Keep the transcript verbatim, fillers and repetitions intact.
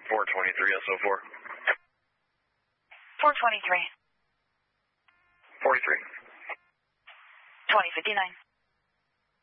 four twenty-three S O four. four twenty-three. forty-three. twenty fifty-nine.